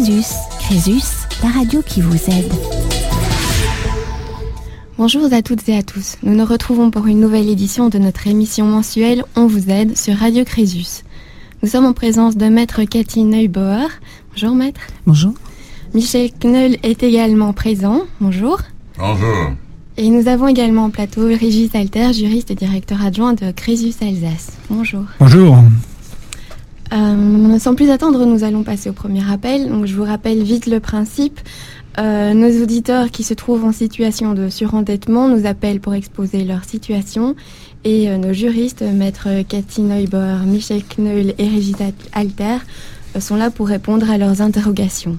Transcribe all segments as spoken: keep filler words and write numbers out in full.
Crésus. Crésus, la radio qui vous aide. Bonjour à toutes et à tous. Nous nous retrouvons pour une nouvelle édition de notre émission mensuelle On vous aide sur Radio Crésus. Nous sommes en présence de maître Cathy Neubauer. Bonjour maître. Bonjour. Michel Knoll est également présent. Bonjour. Bonjour. Et nous avons également en plateau Régis Alter, juriste et directeur adjoint de Crésus Alsace. Bonjour. Bonjour. Euh, sans plus attendre, nous allons passer au premier appel. Donc, je vous rappelle vite le principe. Euh, nos auditeurs qui se trouvent en situation de surendettement nous appellent pour exposer leur situation. Et euh, nos juristes, maître Cathy Neubauer, Michel Knoll et Régis Alter, euh, sont là pour répondre à leurs interrogations.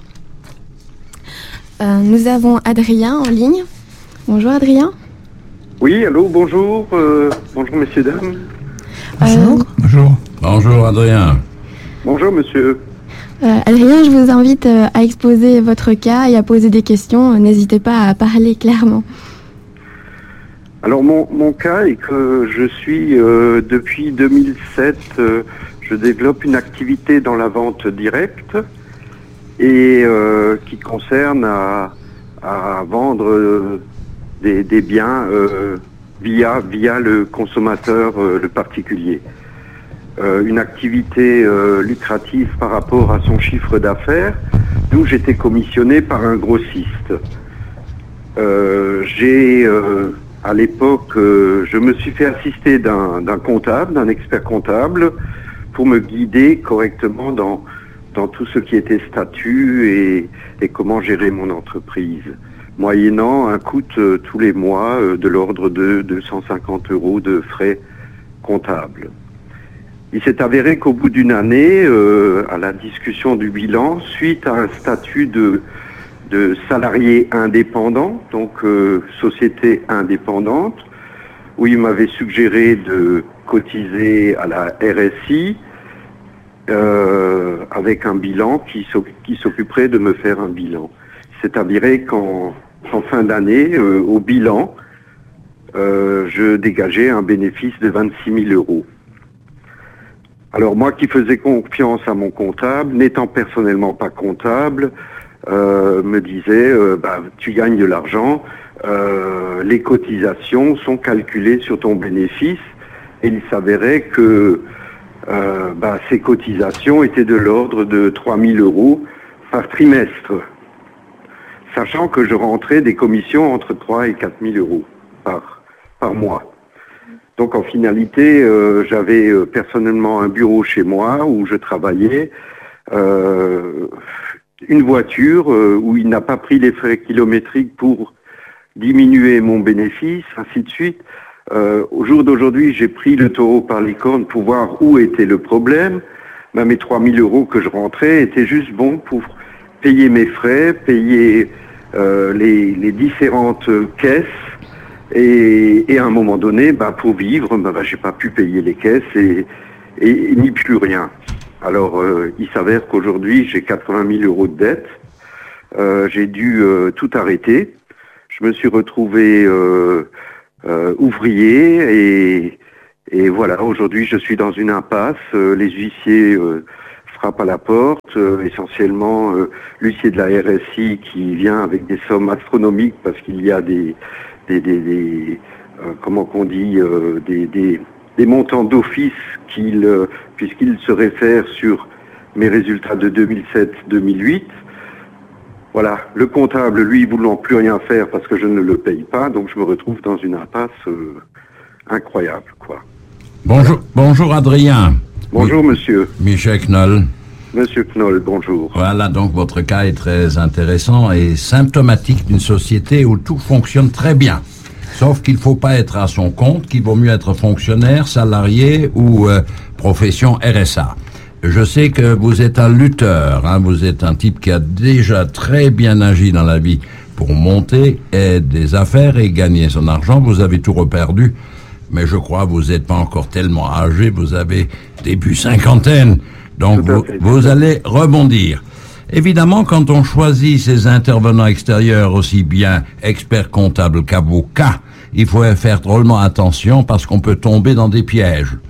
Euh, nous avons Adrien en ligne. Bonjour Adrien. Oui, allô, bonjour. Euh, bonjour messieurs, dames. Bonjour. Euh, Bonjour. Bonjour Adrien. Bonjour monsieur. Euh, Adrien, je vous invite euh, à exposer votre cas et à poser des questions. Euh, n'hésitez pas à parler clairement. Alors mon, mon cas est que je suis, euh, depuis deux mille sept, euh, je développe une activité dans la vente directe et euh, qui concerne à, à vendre euh, des, des biens euh, via, via le consommateur, euh, le particulier. Euh, une activité euh, lucrative par rapport à son chiffre d'affaires, d'où j'étais commissionné par un grossiste. Euh, j'ai, euh, à l'époque, euh, je me suis fait assister d'un, d'un comptable, d'un expert comptable, pour me guider correctement dans, dans tout ce qui était statut et, et comment gérer mon entreprise, moyennant un coût euh, tous les mois euh, de l'ordre de deux cent cinquante euros de frais comptables. Il s'est avéré qu'au bout d'une année, euh, à la discussion du bilan, suite à un statut de, de salarié indépendant, donc euh, société indépendante, où il m'avait suggéré de cotiser à la R S I euh, avec un bilan qui, qui s'occuperait de me faire un bilan. Il s'est avéré qu'en en fin d'année, euh, au bilan, euh, je dégageais un bénéfice de vingt-six mille euros. Alors moi qui faisais confiance à mon comptable, n'étant personnellement pas comptable, euh, me disait euh, bah, tu gagnes de l'argent, euh, les cotisations sont calculées sur ton bénéfice, et il s'avérait que euh, bah, ces cotisations étaient de l'ordre de trois mille euros par trimestre, sachant que je rentrais des commissions entre trois et quatre mille euros par, par mois. Donc en finalité, euh, j'avais euh, personnellement un bureau chez moi où je travaillais, euh, une voiture euh, où il n'a pas pris les frais kilométriques pour diminuer mon bénéfice, ainsi de suite. Euh, au jour d'aujourd'hui, j'ai pris le taureau par les cornes pour voir où était le problème. Ben, mes trois mille euros que je rentrais étaient juste bons pour payer mes frais, payer euh, les, les différentes caisses. Et, et à un moment donné, bah, pour vivre, bah, bah, j'ai pas pu payer les caisses et, et, et ni plus rien. Alors, euh, il s'avère qu'aujourd'hui, j'ai quatre-vingt mille euros de dette. Euh, j'ai dû euh, tout arrêter. Je me suis retrouvé euh, euh, ouvrier et, et voilà, aujourd'hui, je suis dans une impasse. Euh, les huissiers euh, frappent à la porte, euh, essentiellement euh, l'huissier de la R S I qui vient avec des sommes astronomiques parce qu'il y a des des, des, des euh, comment qu'on dit, euh, des, des, des montants d'office qu'il, euh, puisqu'il se réfère sur mes résultats de deux mille sept deux mille huit. Voilà, le comptable, lui, voulant plus rien faire parce que je ne le paye pas, donc je me retrouve dans une impasse euh, incroyable, quoi. Bonjour, bonjour Adrien. Bonjour Mi- monsieur. Michel Knoll. Monsieur Knoll, bonjour. Voilà, donc votre cas est très intéressant et symptomatique d'une société où tout fonctionne très bien. Sauf qu'il ne faut pas être à son compte, qu'il vaut mieux être fonctionnaire, salarié ou euh, profession R S A. Je sais que vous êtes un lutteur, hein, vous êtes un type qui a déjà très bien agi dans la vie pour monter des affaires et gagner son argent. Vous avez tout reperdu, mais je crois que vous n'êtes pas encore tellement âgé, vous avez début cinquantaine. Donc, vous, vous allez rebondir. Évidemment, quand on choisit ses intervenants extérieurs, aussi bien experts comptables qu'avocats, il faut faire drôlement attention parce qu'on peut tomber dans des pièges.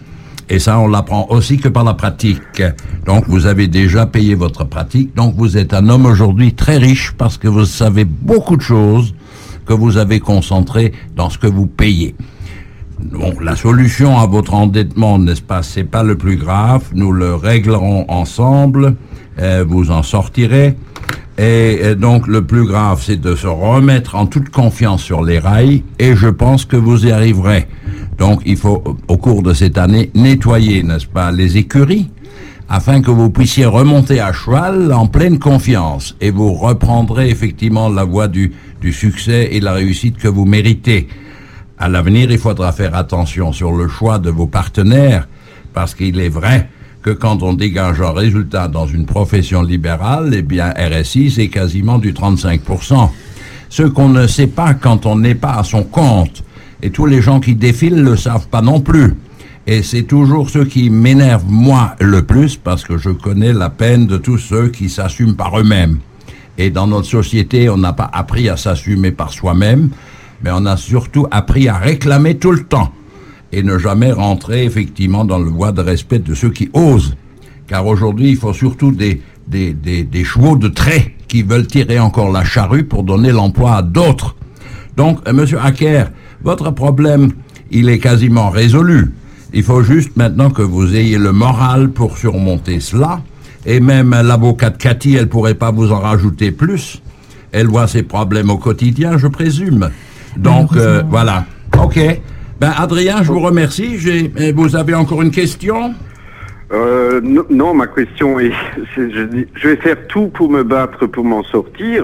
Et ça, on l'apprend aussi que par la pratique. Donc, vous avez déjà payé votre pratique. Donc, vous êtes un homme aujourd'hui très riche parce que vous savez beaucoup de choses que vous avez concentrées dans ce que vous payez. Bon, la solution à votre endettement, n'est-ce pas, c'est pas le plus grave. Nous le réglerons ensemble. Euh, vous en sortirez. Et, et donc, le plus grave, c'est de se remettre en toute confiance sur les rails. Et je pense que vous y arriverez. Donc, il faut, au cours de cette année, nettoyer, n'est-ce pas, les écuries, afin que vous puissiez remonter à cheval en pleine confiance. Et vous reprendrez effectivement la voie du, du succès et de la réussite que vous méritez. À l'avenir, il faudra faire attention sur le choix de vos partenaires, parce qu'il est vrai que quand on dégage un résultat dans une profession libérale, eh bien, R S I, c'est quasiment du trente-cinq pour cent. Ce qu'on ne sait pas quand on n'est pas à son compte, et tous les gens qui défilent le savent pas non plus. Et c'est toujours ce qui m'énerve, moi, le plus, parce que je connais la peine de tous ceux qui s'assument par eux-mêmes. Et dans notre société, on n'a pas appris à s'assumer par soi-même, mais on a surtout appris à réclamer tout le temps et ne jamais rentrer effectivement dans le voie de respect de ceux qui osent. Car aujourd'hui, il faut surtout des, des, des, des chevaux de trait qui veulent tirer encore la charrue pour donner l'emploi à d'autres. Donc, euh, Monsieur Acker, votre problème, il est quasiment résolu. Il faut juste maintenant que vous ayez le moral pour surmonter cela. Et même l'avocate Cathy, elle pourrait pas vous en rajouter plus. Elle voit ses problèmes au quotidien, je présume. Donc, euh, voilà. OK. Ben, Adrien, je vous remercie. J'ai, vous avez encore une question? Euh, non, non, ma question est, c'est, je, je vais faire tout pour me battre pour m'en sortir.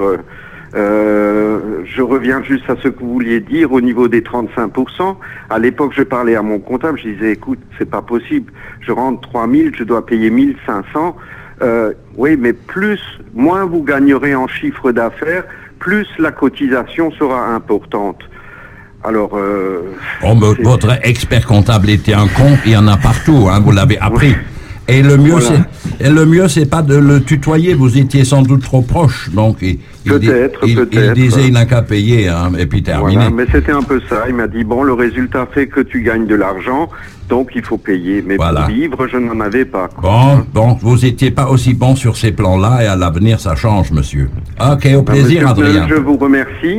Euh, je reviens juste à ce que vous vouliez dire au niveau des trente-cinq pour cent. À l'époque, je parlais à mon comptable, je disais, écoute, c'est pas possible. Je rentre trois mille, je dois payer mille cinq cents. Euh, oui, mais plus, moins vous gagnerez en chiffre d'affaires, plus la cotisation sera importante. Alors, euh, oh, votre expert comptable était un con, il y en a partout, hein, vous l'avez appris. Et le mieux, voilà. c'est, et le mieux, c'est pas de le tutoyer. Vous étiez sans doute trop proche, donc il, peut-être, il, peut-être. il disait il n'a qu'à payer, hein, et puis terminé. Voilà, mais c'était un peu ça. Il m'a dit bon, le résultat fait que tu gagnes de l'argent, donc il faut payer. Mais voilà. Pour vivre, je n'en avais pas. Quoi. Bon, bon, vous étiez pas aussi bon sur ces plans-là, et à l'avenir, ça change, monsieur. Ok, au plaisir, monsieur Adrien. Je vous remercie.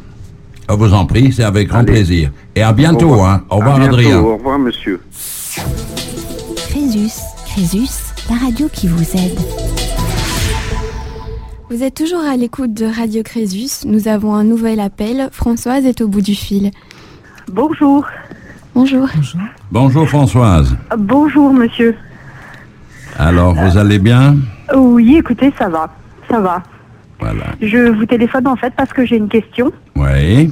Je vous en prie, c'est avec grand Allez. plaisir. Et à bientôt, au hein. Au revoir, à bientôt, Adrien. Au revoir, monsieur. Crésus, Crésus, la radio qui vous aide. Vous êtes toujours à l'écoute de Radio Crésus. Nous avons un nouvel appel. Françoise est au bout du fil. Bonjour. Bonjour. Bonjour, Bonjour Françoise. Bonjour, monsieur. Alors, vous allez bien? Oui, écoutez, ça va. Ça va. Voilà. Je vous téléphone en fait parce que j'ai une question. Oui.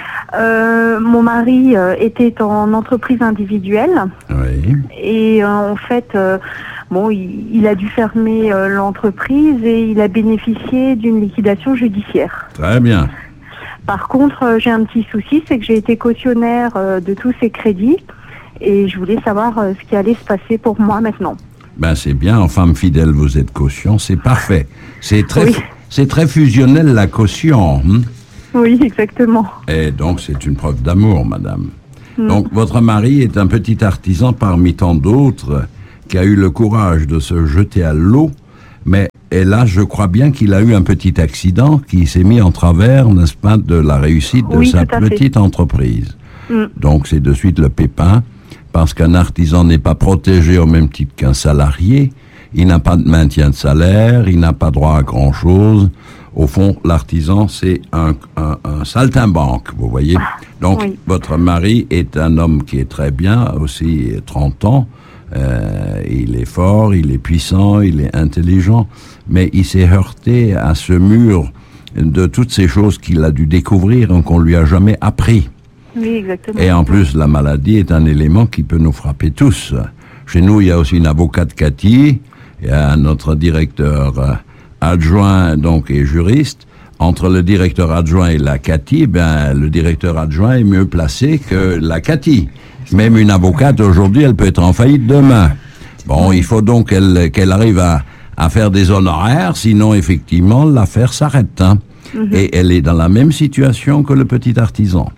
Euh, mon mari euh, était en entreprise individuelle. Oui. Et euh, en fait, euh, bon, il, il a dû fermer euh, l'entreprise et il a bénéficié d'une liquidation judiciaire. Très bien. Par contre, euh, j'ai un petit souci, c'est que j'ai été cautionnaire euh, de tous ces crédits et je voulais savoir euh, ce qui allait se passer pour moi maintenant. Ben c'est bien, en femme fidèle, vous êtes caution, c'est parfait. C'est très, oui. c'est très fusionnel la caution. Hein? Oui, exactement. Et donc, c'est une preuve d'amour, madame. Mm. Donc, votre mari est un petit artisan parmi tant d'autres qui a eu le courage de se jeter à l'eau, mais hélas, je crois bien qu'il a eu un petit accident qui s'est mis en travers, n'est-ce pas, de la réussite de oui, sa petite fait. entreprise. Mm. Donc, c'est de suite le pépin, parce qu'un artisan n'est pas protégé au même titre qu'un salarié. Il n'a pas de maintien de salaire, il n'a pas droit à grand-chose. Au fond, l'artisan, c'est un, un, un saltimbanque, vous voyez. Donc, oui. Votre mari est un homme qui est très bien, aussi trente ans. Euh, il est fort, il est puissant, il est intelligent, mais il s'est heurté à ce mur de toutes ces choses qu'il a dû découvrir et qu'on lui a jamais appris. Oui, exactement. Et en plus, la maladie est un élément qui peut nous frapper tous. Chez nous, il y a aussi une avocate Cathy, il y a notre directeur euh, adjoint donc et juriste. Entre le directeur adjoint et la Cathy, ben le directeur adjoint est mieux placé que la Cathy. Même une avocate aujourd'hui, elle peut être en faillite demain. Bon, il faut donc qu'elle qu'elle arrive à à faire des honoraires, sinon effectivement l'affaire s'arrête. Hein. Mm-hmm. Et elle est dans la même situation que le petit artisan.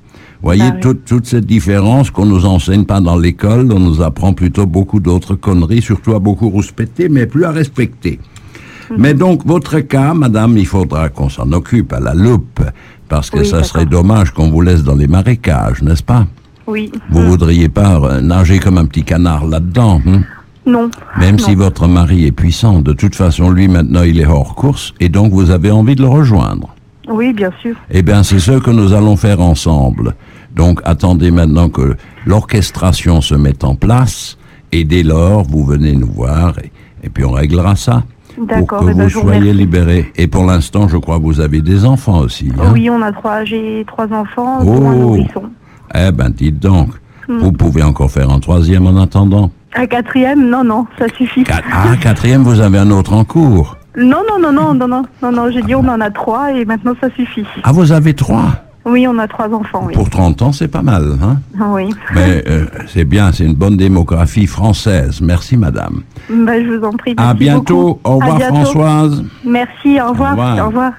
Voyez, Bah oui. toute, toute cette différence qu'on nous enseigne pas dans l'école, on nous apprend plutôt beaucoup d'autres conneries, surtout à beaucoup respecter, mais plus à respecter. Mm-hmm. Mais donc, votre cas, madame, il faudra qu'on s'en occupe à la loupe, parce que Oui, ça d'accord. serait dommage qu'on vous laisse dans les marécages, n'est-ce pas? Oui. Vous Mm. voudriez pas euh, nager comme un petit canard là-dedans, hein? Non. Même non. si votre mari est puissant, de toute façon, lui, maintenant, il est hors course, et donc vous avez envie de le rejoindre. Oui, bien sûr. Eh bien, c'est ce que nous allons faire ensemble. Donc, attendez maintenant que l'orchestration se mette en place, et dès lors, vous venez nous voir, et, et puis on réglera ça. D'accord, Pour que eh ben, vous je vous soyez remercie. libérés. Et pour l'instant, je crois que vous avez des enfants aussi. Hein? Oui, on a trois, j'ai trois enfants, Oh. dont un nourrisson. Eh ben, dites donc, Hmm. vous pouvez encore faire un troisième en attendant. Un quatrième, non, non, ça suffit. Quatre- Ah, quatrième, vous avez un autre en cours. Non, non, non, non, non, non, non, non, j'ai dit on en a trois et maintenant ça suffit. Ah, vous avez trois. Oui, on a trois enfants, oui. Pour trente ans, c'est pas mal, hein? Oui. Mais euh, c'est bien, c'est une bonne démographie française. Merci, madame. Ben, je vous en prie. À merci bientôt. beaucoup. Au revoir, À bientôt. Françoise. Merci, au revoir. Au revoir. Au revoir.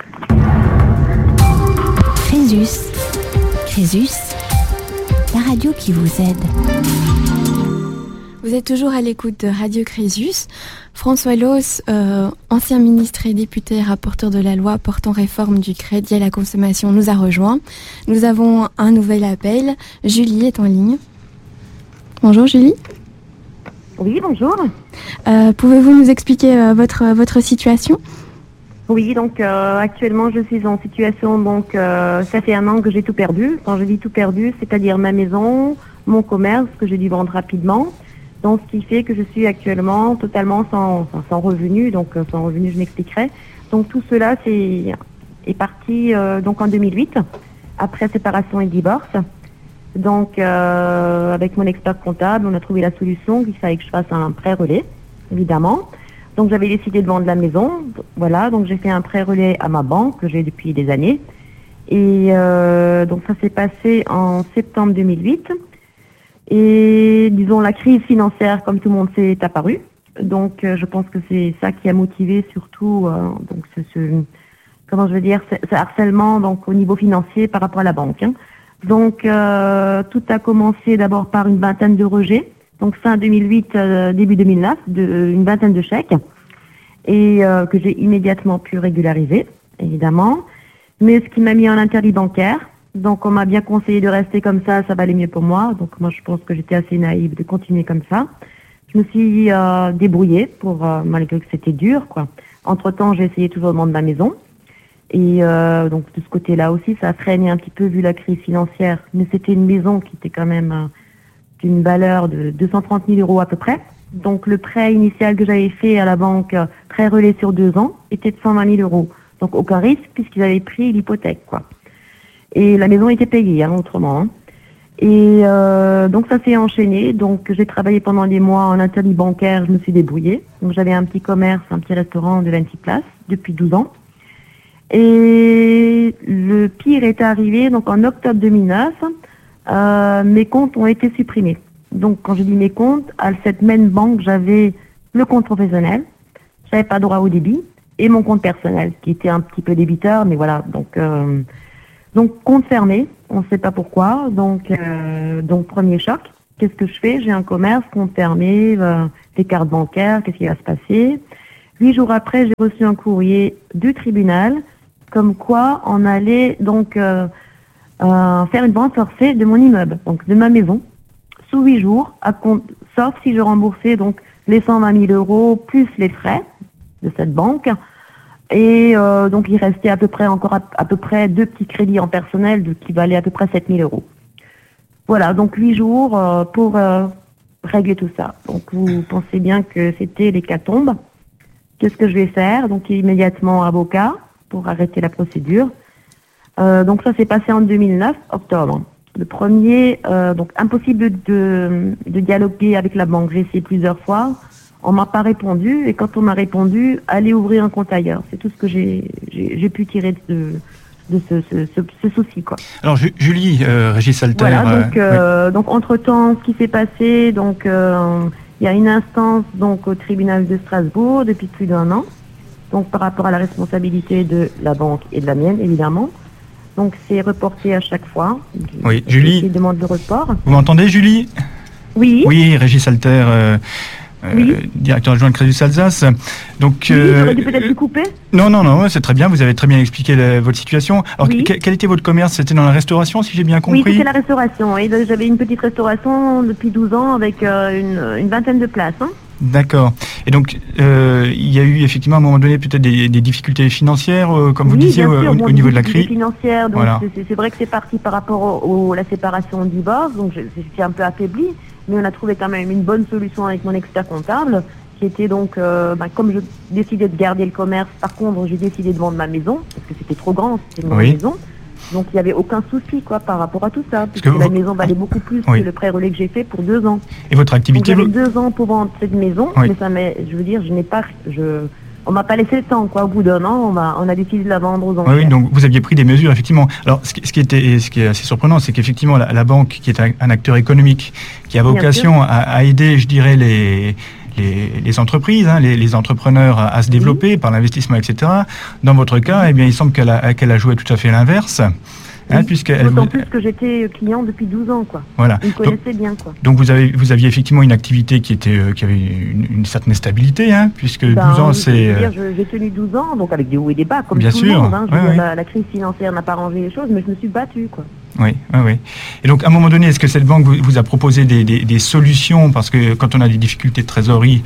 Crésus. Crésus, la radio qui vous aide. Vous êtes toujours à l'écoute de Radio Crésus. François Loos, euh, ancien ministre et député rapporteur de la loi portant réforme du crédit à la consommation, nous a rejoints. Nous avons un nouvel appel. Julie est en ligne. Bonjour Julie. Oui, bonjour. Euh, pouvez-vous nous expliquer euh, votre, votre situation ? Oui, donc euh, actuellement je suis en situation, donc euh, ça fait un an que j'ai tout perdu. Quand je dis tout perdu, c'est-à-dire ma maison, mon commerce que j'ai dû vendre rapidement. Donc ce qui fait que je suis actuellement totalement sans, sans, sans revenu, donc euh, sans revenu je m'expliquerai. Donc tout cela c'est est parti euh, donc en deux mille huit, après séparation et divorce. Donc euh, avec mon expert comptable, on a trouvé la solution qu'il fallait que je fasse un prêt relais, évidemment. Donc j'avais décidé de vendre la maison, voilà, donc j'ai fait un prêt relais à ma banque que j'ai depuis des années. Et euh, donc ça s'est passé en septembre deux mille huit. Et disons la crise financière, comme tout le monde sait, est apparue. Donc euh, je pense que c'est ça qui a motivé surtout euh, donc ce, ce comment je veux dire ce, ce harcèlement donc au niveau financier par rapport à la banque. Hein. Donc euh, tout a commencé d'abord par une vingtaine de rejets. Donc fin deux mille huit, euh, début deux mille neuf, de, une vingtaine de chèques, et euh, que j'ai immédiatement pu régulariser, évidemment. Mais ce qui m'a mis en interdit bancaire, donc on m'a bien conseillé de rester comme ça, ça valait mieux pour moi. Donc moi je pense que j'étais assez naïve de continuer comme ça. Je me suis euh, débrouillée, pour, euh, malgré que c'était dur, quoi. Entre-temps, j'ai essayé toujours de vendre ma maison. Et euh, donc de ce côté-là aussi, ça a freiné un petit peu vu la crise financière. Mais c'était une maison qui était quand même... Euh, d'une valeur de deux cent trente mille euros à peu près. Donc le prêt initial que j'avais fait à la banque, euh, prêt relais sur deux ans, était de cent vingt mille euros. Donc aucun risque puisqu'ils avaient pris l'hypothèque, quoi. Et la maison était payée, hein, autrement. Hein. Et euh, donc ça s'est enchaîné. Donc j'ai travaillé pendant des mois en interdit bancaire, je me suis débrouillée. Donc j'avais un petit commerce, un petit restaurant de vingt-six places depuis douze ans. Et le pire est arrivé donc en octobre deux mille neuf. Euh, mes comptes ont été supprimés. Donc, quand je dis mes comptes, à cette même banque, j'avais le compte professionnel, j'avais pas droit au débit, et mon compte personnel, qui était un petit peu débiteur, mais voilà. Donc, euh, donc compte fermé, on ne sait pas pourquoi. Donc, euh, donc premier choc. Qu'est-ce que je fais? J'ai un commerce, compte fermé, euh, les cartes bancaires, qu'est-ce qui va se passer? Huit jours après, j'ai reçu un courrier du tribunal, comme quoi on allait donc euh, Euh, faire une vente forcée de mon immeuble, donc de ma maison, sous huit jours, à compte, sauf si je remboursais donc les cent vingt mille euros plus les frais de cette banque. Et euh, donc il restait à peu près encore à, à peu près deux petits crédits en personnel de, qui valaient à peu près sept mille euros. Voilà, donc huit jours euh, pour euh, régler tout ça. Donc vous pensez bien que c'était l'hécatombe. Qu'est-ce que je vais faire? Donc immédiatement avocat pour arrêter la procédure. Euh, donc ça s'est passé en deux mille neuf, octobre. Le premier, euh, donc impossible de, de dialoguer avec la banque. J'ai essayé plusieurs fois, on m'a pas répondu, et quand on m'a répondu, allez ouvrir un compte ailleurs. C'est tout ce que j'ai, j'ai, j'ai pu tirer de, de ce, ce, ce, ce souci, quoi. Alors Julie, euh, Régis Alter. Voilà, donc, euh, euh, oui. donc entre-temps, ce qui s'est passé, donc euh, il y a une instance donc au tribunal de Strasbourg depuis plus d'un an, donc par rapport à la responsabilité de la banque et de la mienne, évidemment. Donc c'est reporté à chaque fois. Oui, Julie. Je demande le report. Vous m'entendez, Julie? Oui. Oui, Régis Alter, euh, oui. euh, directeur adjoint de Crésus Alsace. Donc, oui, euh, j'aurais dû peut-être vous couper. Non, non, non, c'est très bien. Vous avez très bien expliqué la, votre situation. Alors, oui. quel, quel était votre commerce? C'était dans la restauration, si j'ai bien compris? Oui, c'était la restauration. Et j'avais une petite restauration depuis douze ans avec euh, une, une vingtaine de places. Hein. D'accord. Et donc, euh, il y a eu effectivement à un moment donné peut-être des, des difficultés financières, euh, comme oui, vous disiez, bien au, sûr, au, bon, au niveau de la crise financière. Donc voilà. c'est, c'est vrai que c'est parti par rapport au, au la séparation au divorce. Donc je, je suis un peu affaiblie, mais on a trouvé quand même une bonne solution avec mon expert comptable, qui était donc, euh, bah, comme je décidais de garder le commerce, par contre, j'ai décidé de vendre ma maison parce que c'était trop grand, c'était une grande oui. maison. Donc il n'y avait aucun souci quoi par rapport à tout ça, puisque vous... la maison valait beaucoup plus oui. que le prêt relais que j'ai fait pour deux ans. Et votre activité? Donc, j'avais deux ans pour vendre cette maison, oui. mais ça m'est, je veux dire, je n'ai pas, je, on m'a pas laissé le temps quoi. Au bout d'un an, on a, on a décidé de la vendre aux enchères. Oui, donc vous aviez pris des mesures effectivement. Alors ce qui, ce qui était, ce qui est assez surprenant, c'est qu'effectivement la, la banque, qui est un, un acteur économique, qui a vocation à, à aider, je dirais les Les, les entreprises, hein, les, les entrepreneurs à, à se développer oui. par l'investissement, et cetera. Dans votre cas, eh bien, il semble qu'elle a, qu'elle a joué tout à fait l'inverse. Hein, oui. puisqu'elle D'autant vous... plus que j'étais client depuis douze ans, quoi. Voilà. Ils me connaissaient bien, quoi. Donc vous avez, vous aviez effectivement une activité qui était, euh, qui avait une, une certaine stabilité, hein, puisque ben, douze ans, oui, c'est. Je veux dire, j'ai tenu douze ans, donc avec des hauts et des bas, comme bien tout sûr. le monde. Hein. Je ouais, veux ouais. dire, la, la crise financière n'a pas rangé les choses, mais je me suis battue, quoi. Oui, oui, oui. Et donc, à un moment donné, est-ce que cette banque vous, vous a proposé des, des, des solutions? Parce que quand on a des difficultés de trésorerie,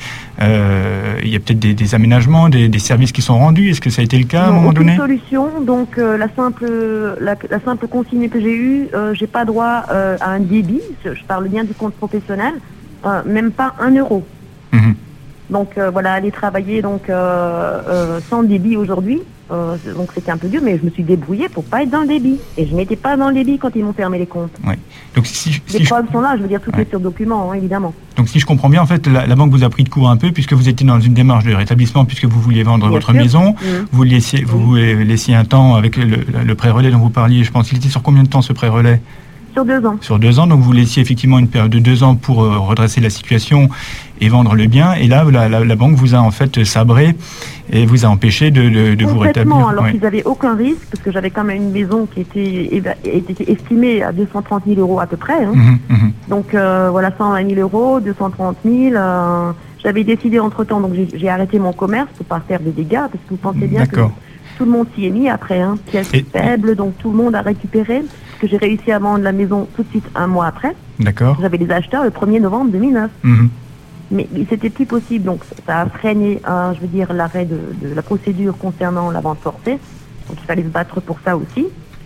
euh, il y a peut-être des, des aménagements, des, des services qui sont rendus. Est-ce que ça a été le cas non, à un moment aucune donné? Solution. Donc, euh, la simple, la, la simple consigne que j'ai eue, euh, j'ai pas droit euh, à un débit. Je parle bien du compte professionnel, euh, même pas un euro. Mmh. Donc euh, voilà, aller travailler donc euh, euh, sans débit aujourd'hui. Euh, donc c'était un peu dur, mais je me suis débrouillée pour pas être dans le débit. Et je n'étais pas dans le débit quand ils m'ont fermé les comptes. Oui. Donc si, si les preuves je... sont là, je veux dire, tout ouais. est sur document, hein, évidemment. Donc si je comprends bien, en fait, la, la banque vous a pris de court un peu, puisque vous étiez dans une démarche de rétablissement, puisque vous vouliez vendre bien votre sûr. maison, mmh. vous laissiez, vous mmh. laissiez un temps avec le, le pré-relais dont vous parliez, je pense. Il était sur combien de temps ce pré-relais? Sur deux ans. Sur deux ans, donc vous laissiez effectivement une période de deux ans pour euh, redresser la situation et vendre le bien. Et là, la, la, la banque vous a en fait sabré et vous a empêché de, de, de vous rétablir. Alors ouais. qu'ils n'avaient aucun risque, parce que j'avais quand même une maison qui était, était estimée à deux cent trente mille euros à peu près. Hein. Mmh, mmh. Donc euh, voilà, cent vingt mille euros, deux cent trente mille. Euh, j'avais décidé entre-temps, donc j'ai, j'ai arrêté mon commerce pour pas faire des dégâts, parce que vous pensez bien D'accord. que tout le monde s'y est mis après. Hein, pièce et... faible, donc tout le monde a récupéré. Que j'ai réussi à vendre la maison tout de suite un mois après. D'accord. J'avais les acheteurs le premier novembre deux mille neuf. Mmh. Mais c'était plus possible, donc ça a freiné, euh, je veux dire, l'arrêt de, de la procédure concernant la vente forcée. Donc il fallait se battre pour ça aussi.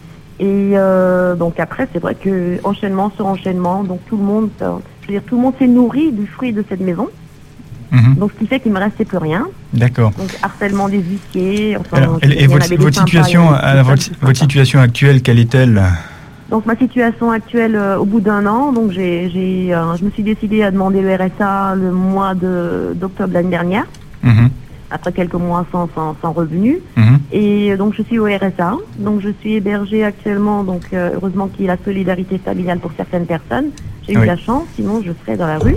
Et euh, donc après, c'est vrai que enchaînement sur enchaînement, donc tout le monde, euh, je veux dire, tout le monde s'est nourri du fruit de cette maison. Mmh. Donc ce qui fait qu'il ne me restait plus rien. D'accord. Donc harcèlement des huissiers. Enfin, alors, et, et votre, votre situation, à, votre, votre situation actuelle, quelle est-elle? Donc ma situation actuelle, euh, au bout d'un an, donc j'ai, j'ai, euh, je me suis décidée à demander le R S A le mois de, d'octobre de l'année dernière, mmh. après quelques mois sans, sans, sans revenus. Mmh. Et donc je suis au R S A, donc je suis hébergée actuellement, donc euh, heureusement qu'il y a la solidarité familiale pour certaines personnes. J'ai oui. eu la chance, sinon je serais dans la rue.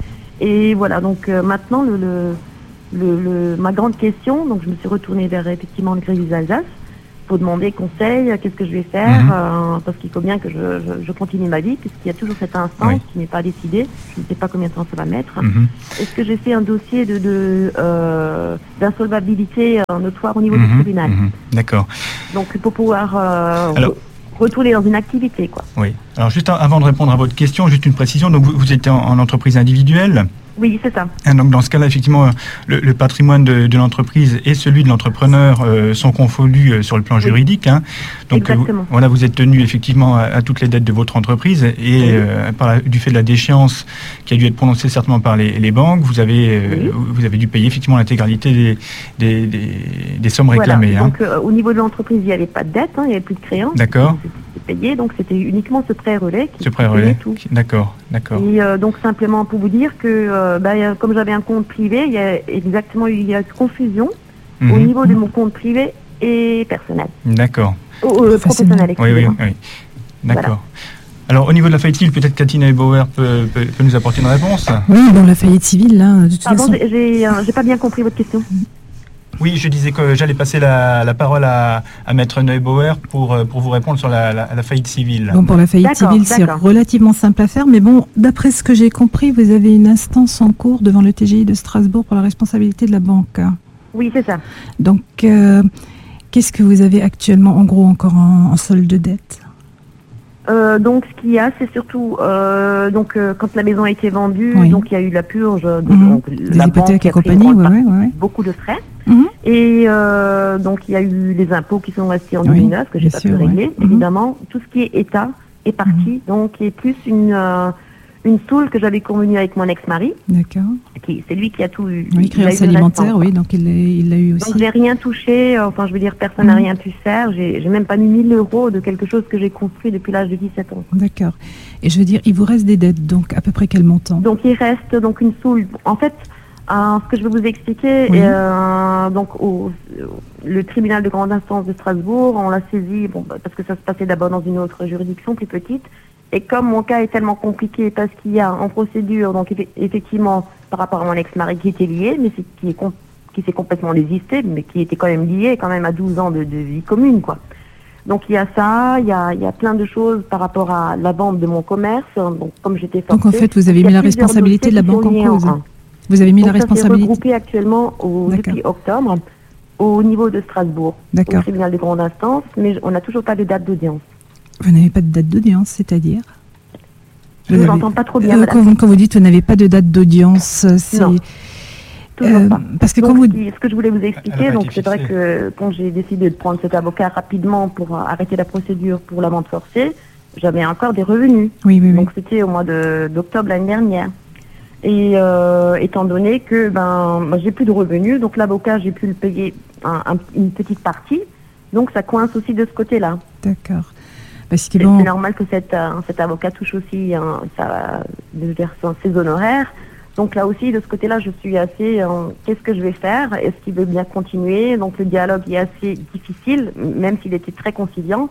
Et voilà, donc euh, maintenant le, le, le, le, ma grande question, donc je me suis retournée vers effectivement le Crésus Alsace pour demander conseil, qu'est-ce que je vais faire, mmh. euh, parce qu'il faut bien que je, je, je continue ma vie, puisqu'il y a toujours cette instance oui. qui n'est pas décidée, je ne sais pas combien de temps ça va mettre. Mmh. Est-ce que j'ai fait un dossier de, de, euh, d'insolvabilité euh, notoire au niveau mmh. du tribunal? mmh. D'accord. Donc pour pouvoir euh, Alors... retourner dans une activité, quoi. Oui. Alors juste avant de répondre à votre question, juste une précision, donc vous, vous êtes en, en entreprise individuelle? Oui, c'est ça. Et donc dans ce cas-là, effectivement, le, le patrimoine de, de l'entreprise et celui de l'entrepreneur euh, sont confondus euh, sur le plan oui. juridique. Hein. Donc euh, vous, voilà, vous êtes tenu effectivement à, à toutes les dettes de votre entreprise et oui. euh, par la, du fait de la déchéance qui a dû être prononcée certainement par les, les banques, vous avez euh, oui. vous avez dû payer effectivement l'intégralité des, des, des, des sommes réclamées. Voilà. Hein. Donc euh, au niveau de l'entreprise, il n'y avait pas de dette, hein, il n'y avait plus de créances. D'accord. Payé, donc c'était uniquement ce prêt relais qui, ce prêt relais. Tout. D'accord, d'accord. Et euh, donc simplement pour vous dire que euh, bah, comme j'avais un compte privé, il y a exactement il y a confusion mmh. au niveau de mon compte privé et personnel. D'accord. Oh, euh, professionnel, excusez-moi. Oui, oui, oui. D'accord. Voilà. Alors, au niveau de la faillite civile, peut-être Katina Bauer peut, peut, peut nous apporter une réponse. Oui, bon, la faillite civile, là, de toute Pardon, façon... j'ai, j'ai, euh, j'ai pas bien compris votre question. Oui, je disais que j'allais passer la, la parole à, à Maître Neubauer pour, pour vous répondre sur la, la, la faillite civile. Bon, pour la faillite d'accord, civile, c'est d'accord. relativement simple à faire, mais bon, d'après ce que j'ai compris, vous avez une instance en cours devant le T G I de Strasbourg pour la responsabilité de la banque. Oui, c'est ça. Donc, euh, qu'est-ce que vous avez actuellement, en gros, encore en, en solde de dette ? Euh, donc ce qu'il y a, c'est surtout euh, donc euh, quand la maison a été vendue, oui. donc il y a eu la purge, de, mmh. donc des la hypothèques banque et compagnie, ouais, ouais, ouais. beaucoup de frais, mmh. et euh, donc il y a eu les impôts qui sont restés en deux mille neuf oui, que j'ai pas sûr, pu régler, ouais. évidemment. Mmh. Tout ce qui est État est parti, mmh. donc qui est plus une euh, une soule que j'avais convenue avec mon ex-mari. D'accord. Qui, c'est lui qui a tout eu. Oui, créance alimentaire, oui, donc il l'a, il l'a eu aussi. Donc j'ai rien touché, enfin je veux dire, personne n'a mmh. rien pu faire. J'ai, j'ai même pas mis mille euros de quelque chose que j'ai construit depuis l'âge de dix-sept ans. D'accord. Et je veux dire, il vous reste des dettes, donc à peu près quel montant ? Donc il reste donc une soule. En fait, euh, ce que je vais vous expliquer, oui. euh, donc au, le tribunal de grande instance de Strasbourg, on l'a saisi, bon, parce que ça se passait d'abord dans une autre juridiction plus petite. Et comme mon cas est tellement compliqué parce qu'il y a en procédure, donc effectivement, par rapport à mon ex-mari qui était lié, mais c'est, qui, est com- qui s'est complètement désisté, mais qui était quand même lié, quand même à douze ans de, de vie commune, quoi. Donc il y a ça, il y a, il y a plein de choses par rapport à la vente de mon commerce, donc comme j'étais forcée. Donc en fait, vous avez mis la responsabilité de la banque en cause. En vous avez mis donc la ça responsabilité. C'est regroupé actuellement au, depuis octobre au niveau de Strasbourg, D'accord. au tribunal de grande instance, mais on n'a toujours pas de date d'audience. Vous n'avez pas de date d'audience, c'est-à-dire ? Je ne vous entends pas trop bien. Euh, quand, vous, quand vous dites que vous n'avez pas de date d'audience, c'est... Non, toujours euh, pas. Parce que donc, quand vous... ce que je voulais vous expliquer, donc c'est vrai que quand j'ai décidé de prendre cet avocat rapidement pour arrêter la procédure pour la vente forcée, j'avais encore des revenus. Oui, oui, oui. Donc c'était au mois de, d'octobre l'année dernière. Et euh, étant donné que ben, moi, j'ai plus de revenus, donc l'avocat, j'ai pu le payer un, un, une petite partie. Donc ça coince aussi de ce côté-là. D'accord. Parce que c'est, bon... c'est normal que cet, euh, cet avocat touche aussi hein, sa, je veux dire, ses honoraires. Donc là aussi, de ce côté-là, je suis assez... Euh, qu'est-ce que je vais faire ? Est-ce qu'il veut bien continuer ? Donc le dialogue est assez difficile, même s'il était très conciliant.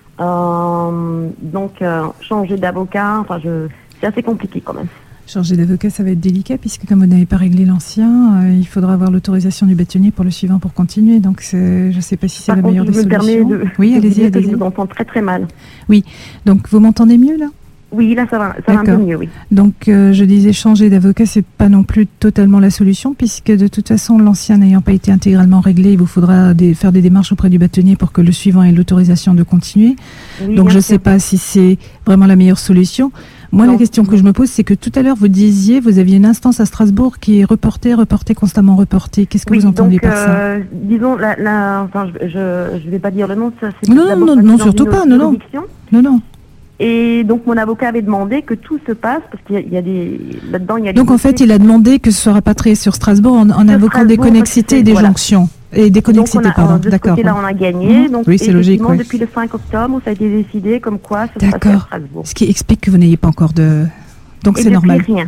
Euh, donc euh, changer d'avocat, enfin, je, c'est assez compliqué quand même. Changer d'avocat, ça va être délicat, puisque comme vous n'avez pas réglé l'ancien, euh, il faudra avoir l'autorisation du bâtonnier pour le suivant pour continuer. Donc c'est, je ne sais pas si c'est Par la contre, meilleure des solutions. Par contre, je me permets de, oui, de allez-y, allez-y. Je vous entends très très mal. Oui, donc vous m'entendez mieux là ? Oui, là ça va, ça va un peu mieux, oui. Donc euh, je disais changer d'avocat, c'est pas non plus totalement la solution, puisque de toute façon l'ancien n'ayant pas été intégralement réglé, il vous faudra des, faire des démarches auprès du bâtonnier pour que le suivant ait l'autorisation de continuer. Oui, donc je ne sais pas si c'est vraiment la meilleure solution. Moi, non. La question que je me pose, c'est que tout à l'heure, vous disiez, vous aviez une instance à Strasbourg qui est reportée, reportée, constamment reportée. Qu'est-ce que oui, vous entendez donc, par euh, ça ? Disons, la, la, enfin, je ne vais pas dire le nom, ça, c'est non, non, non, non, surtout pas, non, non, non, non. Et donc, mon avocat avait demandé que tout se passe, parce qu'il y a, il y a des, là-dedans, il y a des... Donc, en fait, il a demandé que ce soit rapatrié sur Strasbourg en, en invoquant des connexités et des voilà. jonctions. Et des connexités, donc on a, pardon, de d'accord. De ce côté-là, on a gagné. Mmh. Donc, oui, c'est logique. Oui. Depuis le cinq octobre, ça a été décidé comme quoi ça se passait à Strasbourg. Ce qui explique que vous n'ayez pas encore de... Donc, et c'est normal. Rien.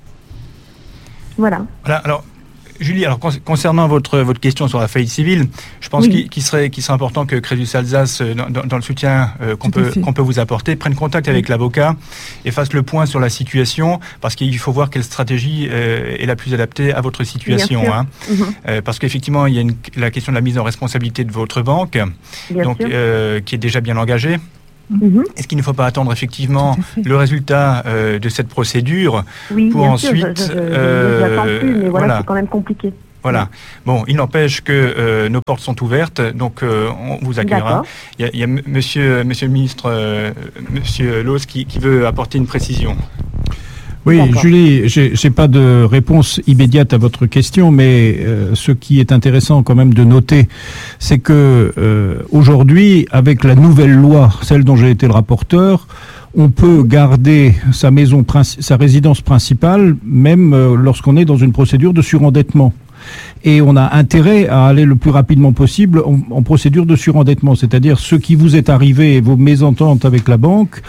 Voilà. Voilà, alors... Julie, alors concernant votre votre question sur la faillite civile, je pense oui. qu'il, qu'il serait qu'il serait important que Crésus Alsace, dans, dans, dans le soutien euh, qu'on peut qu'on peut vous apporter, prenne contact avec oui. l'avocat et fasse le point sur la situation, parce qu'il faut voir quelle stratégie euh, est la plus adaptée à votre situation. Hein. Mm-hmm. Euh, parce qu'effectivement, il y a une, la question de la mise en responsabilité de votre banque, bien donc euh, qui est déjà bien engagée. Mmh. Est-ce qu'il ne faut pas attendre effectivement le résultat euh, de cette procédure oui, pour ensuite... Sûr, je, je, je, euh, je l'attends plus, mais voilà, voilà, c'est quand même compliqué. Voilà. Bon, il n'empêche que euh, nos portes sont ouvertes, donc euh, on vous accueillera. Il y a, il y a m- monsieur, monsieur le ministre, euh, monsieur Loos, qui, qui veut apporter une précision. Oui, D'accord. Julie, j'ai, j'ai pas de réponse immédiate à votre question, mais euh, ce qui est intéressant quand même de noter, c'est que euh, aujourd'hui, avec la nouvelle loi, celle dont j'ai été le rapporteur, on peut garder sa maison, sa résidence principale, même euh, lorsqu'on est dans une procédure de surendettement. Et on a intérêt à aller le plus rapidement possible en, en procédure de surendettement, c'est-à-dire ce qui vous est arrivé, vos mésententes avec la banque,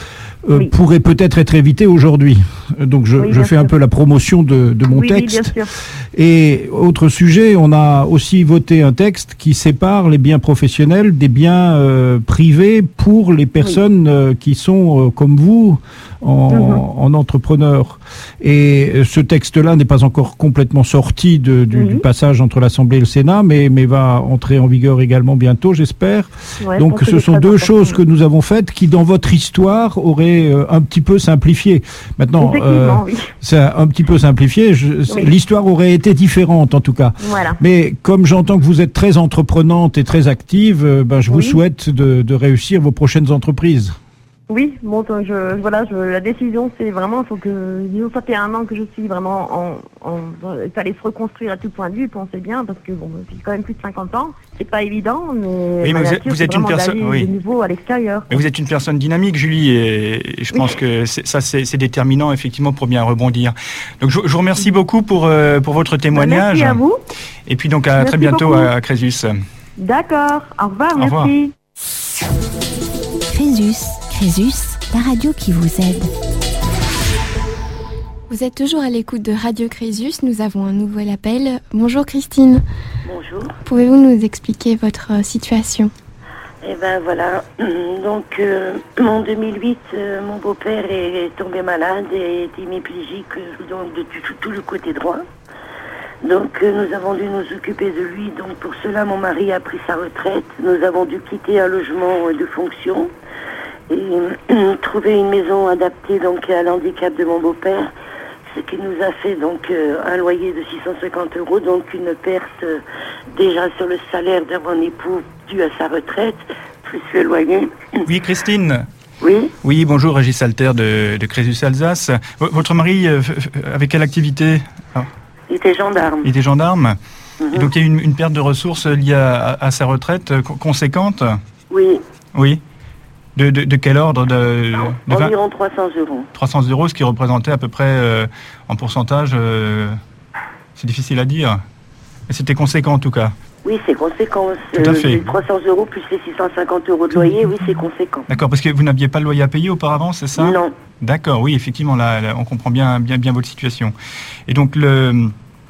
euh, oui. pourrait peut-être être évité aujourd'hui. Donc je, oui, je fais sûr. un peu la promotion de, de mon oui, texte. Oui, bien sûr. Et autre sujet, on a aussi voté un texte qui sépare les biens professionnels des biens euh, privés pour les personnes oui. euh, qui sont euh, comme vous en, mm-hmm. en entrepreneurs. Et ce texte-là n'est pas encore complètement sorti de, du, oui. du passage entre l'Assemblée et le Sénat, mais, mais va entrer en vigueur également bientôt, j'espère. Ouais, Donc ce sont deux choses que nous avons faites qui, dans votre histoire, auraient euh, un petit peu simplifié. Maintenant, euh, oui. c'est un petit peu simplifié. Je, oui. L'histoire aurait été différente, en tout cas. Voilà. Mais comme j'entends que vous êtes très entreprenante et très active, euh, ben, je oui. vous souhaite de, de réussir vos prochaines entreprises. Oui, bon, je, voilà, je, la décision, c'est vraiment, il faut que, disons, ça fait un an que je suis vraiment en, en, il fallait se reconstruire à tout point de vue, pensez bien, parce que bon, j'ai quand même plus de cinquante ans, c'est pas évident, mais, oui, mais vous êtes, vous êtes une personne, oui. de nouveau à l'extérieur. Mais vous êtes une personne dynamique, Julie, et, et je oui. pense que c'est, ça, c'est, c'est déterminant, effectivement, pour bien rebondir. Donc, je, je vous remercie beaucoup pour, euh, pour votre témoignage. Merci à vous. Et puis, donc, à merci très bientôt beaucoup. à Crésus. D'accord. Au revoir, Au merci. revoir. Crésus. Crésus, la radio qui vous aide. Vous êtes toujours à l'écoute de Radio Crésus. Nous avons un nouvel appel. Bonjour Christine. Bonjour. Pouvez-vous nous expliquer votre situation ? Eh ben voilà. Donc euh, en deux mille huit, euh, mon beau-père est tombé malade et est hémiplégique donc de tout, tout le côté droit. Donc euh, nous avons dû nous occuper de lui. Donc pour cela, mon mari a pris sa retraite. Nous avons dû quitter un logement de fonction et euh, trouver une maison adaptée donc à l'handicap de mon beau-père, ce qui nous a fait donc euh, un loyer de six cent cinquante euros, donc une perte euh, déjà sur le salaire de mon époux dû à sa retraite, plus le loyer. Oui, Christine. Oui. Oui, bonjour, Régis Alter de, de Crésus Alsace. V- votre mari, euh, avec quelle activité ? ah. Il était gendarme. Il était gendarme. Mm-hmm. Et donc il y a eu une, une perte de ressources liée à, à, à sa retraite euh, conséquente ? Oui. Oui. De, de, de quel ordre de, de Environ trois cents euros. trois cents euros, ce qui représentait à peu près, euh, en pourcentage, euh, c'est difficile à dire. Mais c'était conséquent en tout cas. Oui, c'est conséquent. Tout à fait. Les trois cents euros plus les six cent cinquante euros de loyer, oui, c'est conséquent. D'accord, parce que vous n'aviez pas le loyer à payer auparavant, c'est ça ? Non. D'accord, oui, effectivement, là, là on comprend bien, bien, bien votre situation. Et donc, le...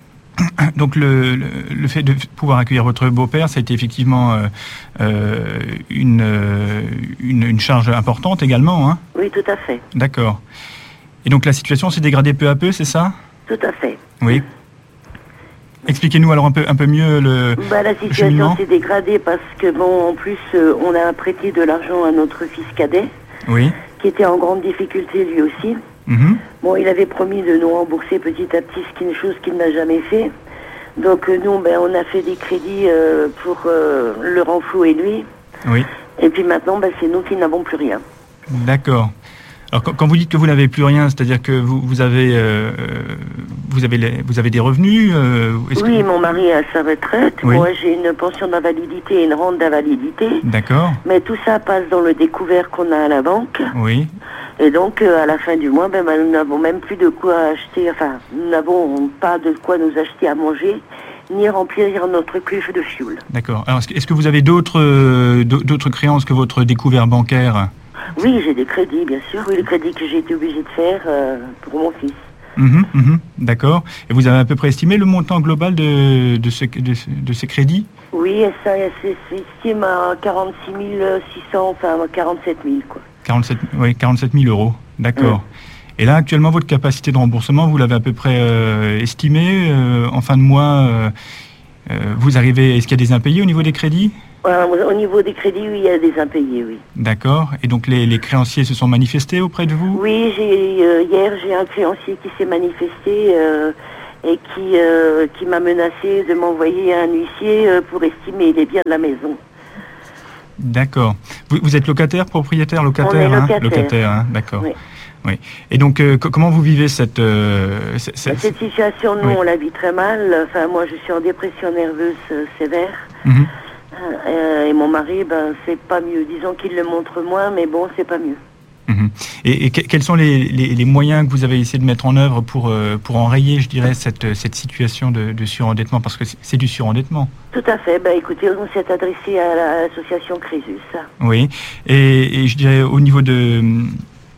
Donc le, le, le fait de pouvoir accueillir votre beau-père, ça a été effectivement euh, euh, une, euh, une, une charge importante également, hein ? Oui, tout à fait. D'accord. Et donc la situation s'est dégradée peu à peu, c'est ça ? Tout à fait. Oui. Expliquez-nous alors un peu, un peu mieux le bah, la situation s'est dégradée parce que, bon, en plus, euh, on a prêté de l'argent à notre fils cadet, oui. qui était en grande difficulté lui aussi. Mmh. Bon, il avait promis de nous rembourser petit à petit, ce qui est une chose qu'il n'a jamais fait. Donc euh, nous, ben, on a fait des crédits euh, pour euh, le renflouer lui. Oui. Et puis maintenant, ben, c'est nous qui n'avons plus rien. D'accord. Alors quand vous dites que vous n'avez plus rien, c'est-à-dire que vous, vous avez euh, vous avez les, vous avez des revenus euh, Oui, que... mon mari a sa retraite. Oui. Moi, j'ai une pension d'invalidité et une rente d'invalidité. D'accord. Mais tout ça passe dans le découvert qu'on a à la banque. Oui. Et donc, euh, à la fin du mois, ben, ben, nous n'avons même plus de quoi acheter, enfin, nous n'avons pas de quoi nous acheter à manger, ni remplir notre cuve de fioul. D'accord. Alors, est-ce que, est-ce que vous avez d'autres, euh, d'autres créances que votre découvert bancaire ? Oui, j'ai des crédits, bien sûr. Oui, les crédits que j'ai été obligée de faire euh, pour mon fils. Mmh, mmh, d'accord. Et vous avez à peu près estimé le montant global de, de, ce, de, de ces crédits ? Oui, ça s'estime à quarante-six mille six cents, enfin quarante-sept mille, quoi. quarante-sept, oui, quarante-sept mille euros, d'accord. Mmh. Et là, actuellement, votre capacité de remboursement, vous l'avez à peu près euh, estimée euh, en fin de mois. Euh, euh, vous arrivez, est-ce qu'il y a des impayés au niveau des crédits ? euh, Au niveau des crédits, oui, il y a des impayés, oui. D'accord. Et donc, les, les créanciers se sont manifestés auprès de vous ? Oui, j'ai, euh, hier, j'ai un créancier qui s'est manifesté euh, et qui, euh, qui m'a menacé de m'envoyer un huissier euh, pour estimer les biens de la maison. D'accord. Vous, vous êtes locataire, propriétaire, locataire, On est locataire. Hein, locataire, hein, d'accord. Oui. Oui. Et donc, euh, c- comment vous vivez cette... Euh, c- cette, cette situation, nous, oui. on la vit très mal. Enfin, moi, je suis en dépression nerveuse euh, sévère. Mmh. Euh, et mon mari, ben, c'est pas mieux. Disons qu'il le montre moins, mais bon, c'est pas mieux. Mmh. Et, et que, quels sont les, les, les moyens que vous avez essayé de mettre en œuvre pour, euh, pour enrayer, je dirais, cette, cette situation de, de surendettement ? Parce que c'est, c'est du surendettement. Tout à fait. Ben, écoutez, on s'est adressé à l'association Crésus. Oui. Et, et je dirais, au niveau de...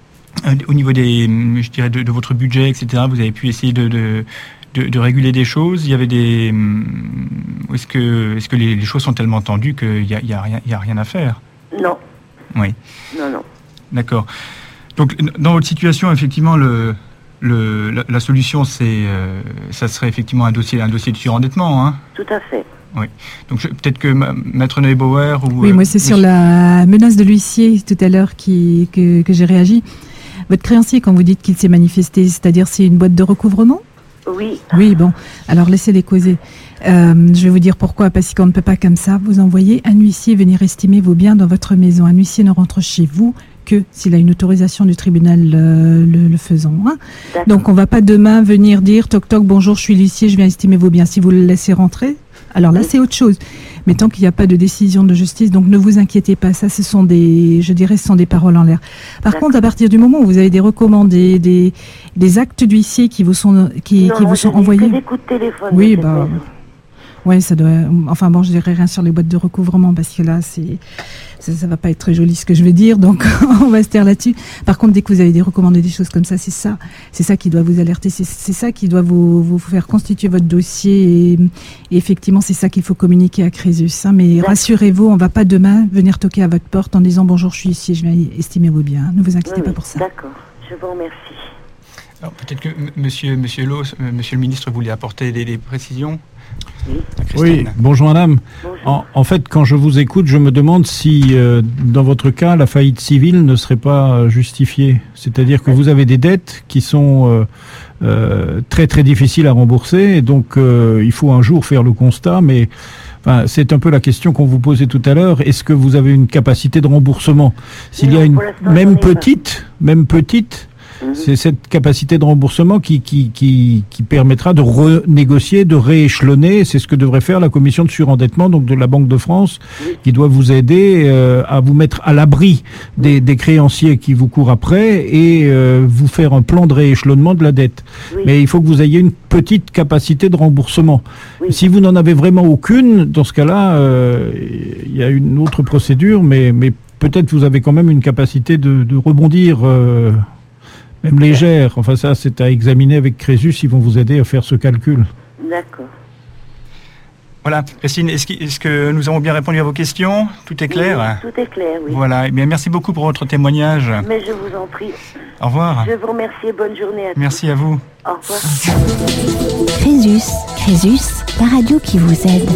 Au niveau des, je dirais, de, de votre budget, et cetera, vous avez pu essayer de, de, de, de réguler des choses. Il y avait des, est-ce que, est-ce que les, les choses sont tellement tendues qu'il y a, il y a rien, il y a rien à faire? Non. Oui. Non, non. D'accord. Donc, dans votre situation, effectivement, le, le, la, la solution, c'est, euh, ça serait effectivement un dossier, un dossier de surendettement, hein? Tout à fait. Oui. Donc, je, peut-être que ma, Maître Neubauer ou... Oui, euh, moi, c'est sur la menace de l'huissier tout à l'heure qui, que, que j'ai réagi. Votre créancier, quand vous dites qu'il s'est manifesté, c'est-à-dire c'est une boîte de recouvrement? Oui. Oui, bon. Alors, laissez-les causer. Euh, je vais vous dire pourquoi. Parce qu'on ne peut pas, comme ça, vous envoyer un huissier venir estimer vos biens dans votre maison. Un huissier ne rentre chez vous que s'il a une autorisation du tribunal euh, le, le faisant. Hein. Donc, on ne va pas demain venir dire « Toc, toc, bonjour, je suis l'huissier, je viens estimer vos biens ». Si vous le laissez rentrer, alors là, c'est autre chose. Mais tant qu'il n'y a pas de décision de justice, donc ne vous inquiétez pas. Ça, ce sont des, je dirais, ce sont des paroles en l'air. Par contre, à partir du moment où vous avez des recommandés, des, des actes d'huissier qui vous sont, qui, non, qui non, vous sont que envoyés. des coups de téléphone. Oui, bah, ouais, ça doit. Enfin bon, je dirais rien sur les boîtes de recouvrement parce que là, c'est, ça, ça va pas être très joli ce que je vais dire, donc on va se taire là-dessus. Par contre, dès que vous avez des recommandés, des choses comme ça, c'est ça, c'est ça qui doit vous alerter, c'est, c'est ça qui doit vous, vous faire constituer votre dossier. Et, et effectivement, c'est ça qu'il faut communiquer à Crésus. Hein, mais d'accord. Rassurez-vous, on va pas demain venir toquer à votre porte en disant bonjour, je suis ici, je viens estimer vos biens. Ne vous inquiétez oui, pas oui, pour ça. D'accord, je vous remercie. Alors, peut-être que m- Monsieur, Monsieur Loos, euh, Monsieur le Ministre, voulait apporter des, des précisions. Oui, bonjour madame. Bonjour. En, en fait, quand je vous écoute, je me demande si, euh, dans votre cas, la faillite civile ne serait pas justifiée. C'est-à-dire que vous avez des dettes qui sont euh, euh, très très difficiles à rembourser, et donc euh, il faut un jour faire le constat, mais enfin, c'est un peu la question qu'on vous posait tout à l'heure. Est-ce que vous avez une capacité de remboursement? S'il non, y a une même pas. petite, même petite, c'est cette capacité de remboursement qui, qui, qui, qui permettra de renégocier, de rééchelonner. C'est ce que devrait faire la commission de surendettement, donc de la Banque de France, oui. qui doit vous aider euh, à vous mettre à l'abri des, des créanciers qui vous courent après et euh, vous faire un plan de rééchelonnement de la dette. Oui. Mais il faut que vous ayez une petite capacité de remboursement. Oui. Si vous n'en avez vraiment aucune, dans ce cas-là, euh, il y a une autre procédure, mais, mais peut-être vous avez quand même une capacité de, de rebondir... Euh, même légère. Enfin, ça, c'est à examiner avec Crésus. Ils vont vous aider à faire ce calcul. D'accord. Voilà. Christine, est-ce que, est-ce que nous avons bien répondu à vos questions? Tout est clair? Oui, tout est clair, oui. Voilà. Eh bien, merci beaucoup pour votre témoignage. Mais je vous en prie. Au revoir. Je vous remercie et bonne journée à tous. Merci à vous. Au revoir. Crésus, Crésus, la radio qui vous aide.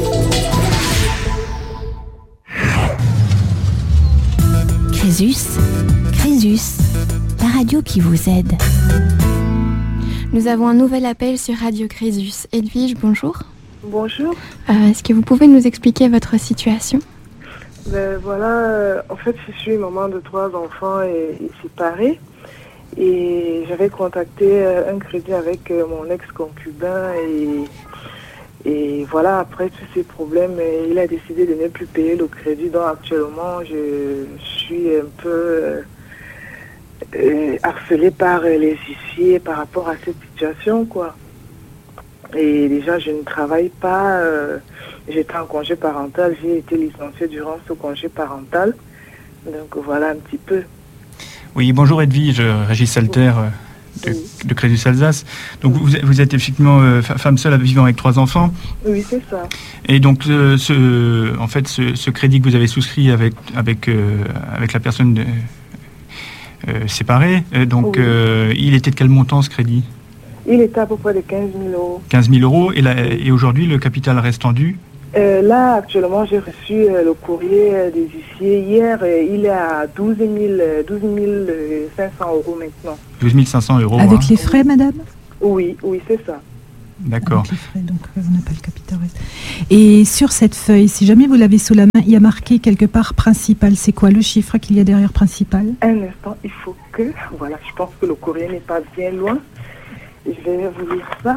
Crésus, Crésus, la radio qui vous aide. Nous avons un nouvel appel sur Radio Crésus. Edwige, bonjour. Bonjour. Euh, est-ce que vous pouvez nous expliquer votre situation? Ben voilà, euh, en fait, je suis maman de trois enfants et, et séparée. Et j'avais contacté euh, un crédit avec euh, mon ex-concubin et, et voilà, après tous ces problèmes, euh, il a décidé de ne plus payer le crédit. Donc actuellement, je suis un peu... Euh, Euh, harcelée par euh, les huissiers par rapport à cette situation, quoi. Et déjà, je ne travaille pas. Euh, j'étais en congé parental. J'ai été licenciée durant ce congé parental. Donc, voilà un petit peu. Oui, bonjour Edwige, Régis Salter de, oui. de Crésus Alsace. Donc, oui. vous, vous êtes effectivement euh, femme seule vivant avec trois enfants. Oui, c'est ça. Et donc, euh, ce, en fait, ce, ce crédit que vous avez souscrit avec, avec, euh, avec la personne... De, Euh, séparé. Euh, donc, oui. euh, il était de quel montant ce crédit? Il était à peu près de quinze mille euros. quinze mille euros. Et, la, et aujourd'hui, le capital restant dû? euh, Là, actuellement, j'ai reçu euh, le courrier euh, des huissiers. Hier, euh, il est à douze mille cinq cents euros maintenant. douze mille cinq cents euros. Avec hein. les frais, madame? Oui, oui, c'est ça. D'accord. Avec les frais, donc on n'a pas le capital reste. Et sur cette feuille, si jamais vous l'avez sous la main, il y a marqué quelque part principal. C'est quoi le chiffre qu'il y a derrière principal? Un instant, il faut que... Voilà, je pense que le courrier n'est pas bien loin. Je vais vous lire ça.